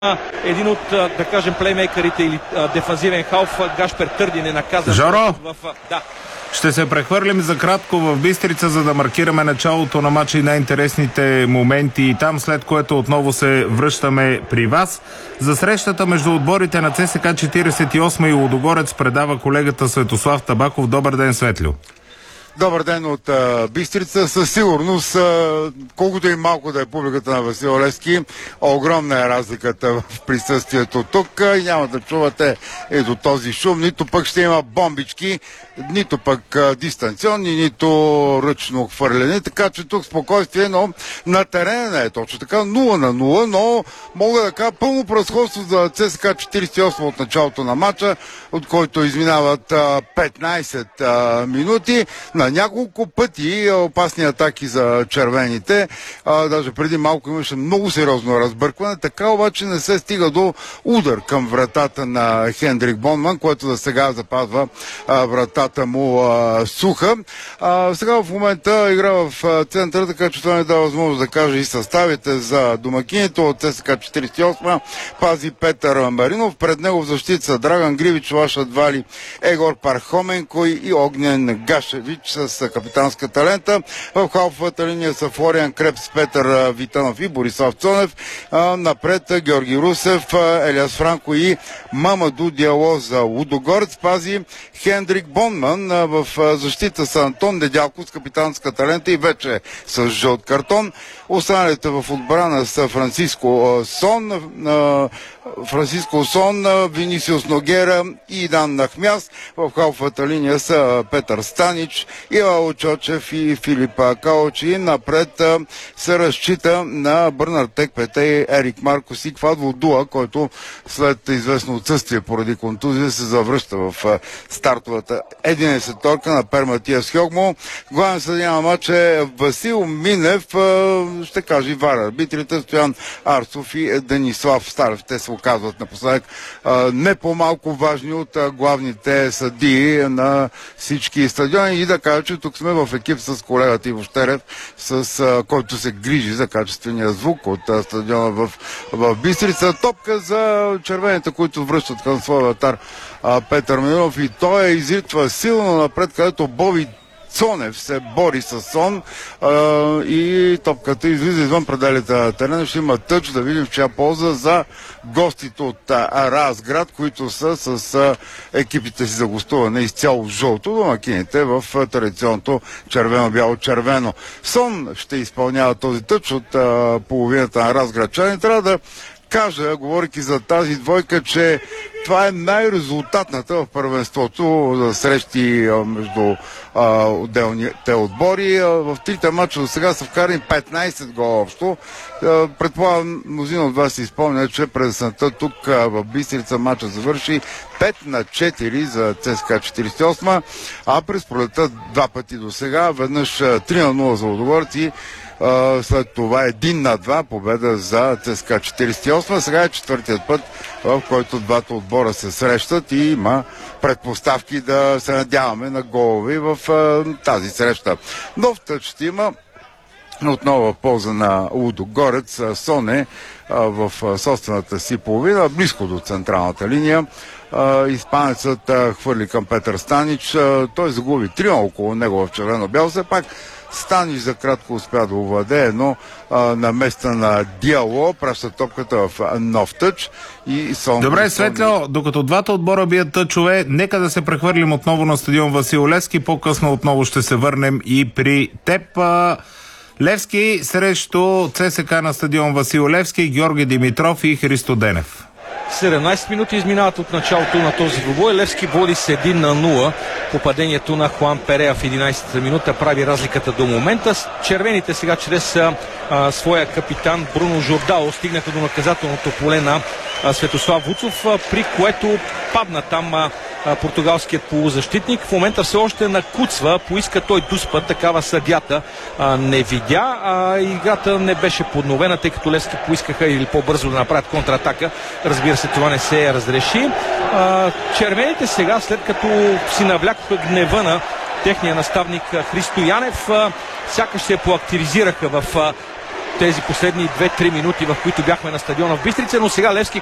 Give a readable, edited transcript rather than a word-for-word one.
един от, да кажем, плеймейкърите или дефанзивен халф Гашпер Търдин е наказан. Жоро, да. Ще се прехвърлим за кратко в Бистрица, за да маркираме началото на матча и най-интересните моменти и там, след което отново се връщаме при вас. За срещата между отборите на ЦСКА 48 и Лудогорец предава колегата Светослав Табаков. Добър ден, Светлю. Добър ден от Бистрица. Със сигурност, колкото и малко да е публиката на Васил Левски, огромна е разликата в присъствието тук и няма да чувате ето този шум. Нито пък ще има бомбички, нито пък дистанционни, нито ръчно хвърляне. Така че тук спокойствие, но на терена не е точно така. 0-0, но мога да кажа пълно превъзходство за ЦСКА 48 от началото на матча, от който изминават 15 минути. На няколко пъти опасни атаки за червените. Даже преди малко имаше много сериозно разбъркване. Така обаче не се стига до удар към вратата на Хендрик Бонман, който за сега запазва вратата му суха. Сега в момента игра в центъра, така че това ми дава възможност да кажа и съставите за домакините от ЦСКА 48. Пази Петър Маринов. Пред него в защита са Драган Гривич, Лаша Двали, Егор Пархоменко и Огнен Гашевич с капитанската лента. В халфовата линия са Флориан Крепс, Петър Витанов и Борислав Цонев. Напред Георги Русев, Елиас Франко и Мамаду Диало за Лудогорец. Пази Хендрик Бонман. В защита са Антон Недялко с капитанската лента и вече с жълт картон. Останалите в отбрана са Франциско Сон, Винисиус Ногера и Дан Нахмяс. В халфовата линия са Петър Станич, Ивайло Чочев и Филип Калчи. Напред се разчита на Бърнард Текпете и Ерик Маркос и Квадво Дуа, който след известно отсъствие поради контузия се завръща в стартовата 11-торка на Перматиас Хьогмо. Главен съдия на матча е Васил Минев, ще кажа и вар арбитрите Стоян Арсов и Денислав Старев. Те се оказват напоследък не по-малко важни от главните съдии на всички стадиони. И да кажа, че тук сме в екип с колегата Иво Щерев, с който се грижи за качествения звук от стадиона в Бистрица. Топка за червените, които връщат към своя вратар Петър Минов, и той изритва силно напред, където Боби Цонев се бори с Сон и топката излиза извън пределите на терена. Ще има тъч, да видим в чия полза за гостите от Разград, които са с екипите си за гостуване изцяло жълто, домакините в традиционното червено-бяло-червено. Сон ще изпълнява този тъч от половината на Разградчани. Трябва да кажа, говорейки за тази двойка, че това е най-резултатната в първенството за срещи между отделните отбори. В трите мача до сега са вкарани 15 гола общо. Предполагам, мнозина от вас си спомнят, че през есента тук в Бистрица мача завърши 5-4 за ЦСКА 48, а през пролетта два пъти до сега, веднъж 3-0 за Лудогорец и след това 1-2 победа за ЦСКА 48. Сега е четвъртият път, в който двата отбора се срещат и има предпоставки да се надяваме на голови в тази среща. Нов тъч ще има отново в полза на Лудогорец. Соне в собствената си половина, близко до централната линия. Испанецът хвърли към Петър Станич. Той загуби 3 около него в червено-бяло. Все пак Станич за кратко успя да овладее, но на места на Диало праща топката в нов тъч и Сон. Добре, Светло, докато двата отбора бият тъчове, нека да се прехвърлим отново на стадион Васил Левски. По-късно отново ще се върнем и при теб. Левски срещу ЦСКА на стадион Васил Левски, Георги Димитров и Христо Денев. 17 минути изминават от началото на този двубой. Левски води с 1-0. Попадението на Хуан Перея в 11-та минута прави разликата до момента. Червените сега чрез своя капитан Бруно Жордао стигнаха до наказателното поле на Светослав Вуцов, при което падна там португалският полузащитник. В момента все още накуцва, поиска той дуспа, такава съдята не видя. Играта не беше подновена, тъй като Левски поискаха или по-бързо да направят контратака. Разбира се, това не се разреши. Червените сега, след като си навлякоха гнева на техния наставник Христо Янев, сякаш се поактивизираха в тези последни 2-3 минути, в които бяхме на стадиона в Бистрица, но сега Левски